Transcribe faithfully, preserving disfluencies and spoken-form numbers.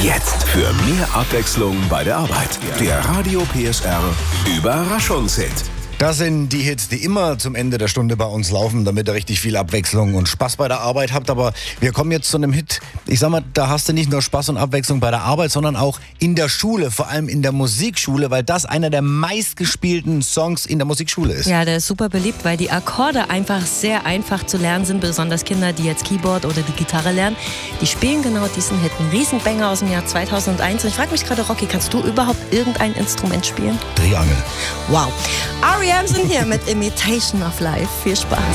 Jetzt für mehr Abwechslung bei der Arbeit. Der Radio P S R Überraschungshit. Das sind die Hits, die immer zum Ende der Stunde bei uns laufen, damit ihr richtig viel Abwechslung und Spaß bei der Arbeit habt. Aber wir kommen jetzt zu einem Hit. Ich sag mal, da hast du nicht nur Spaß und Abwechslung bei der Arbeit, sondern auch in der Schule, vor allem in der Musikschule, weil das einer der meistgespielten Songs in der Musikschule ist. Ja, der ist super beliebt, weil die Akkorde einfach sehr einfach zu lernen sind. Besonders Kinder, die jetzt Keyboard oder die Gitarre lernen, die spielen genau diesen Hit. Ein Riesenbanger aus dem Jahr zweitausendeins. Und ich frage mich gerade, Rocky, kannst du überhaupt irgendein Instrument spielen? Triangel. Wow. R E M sind hier mit Imitation of Life. Viel Spaß.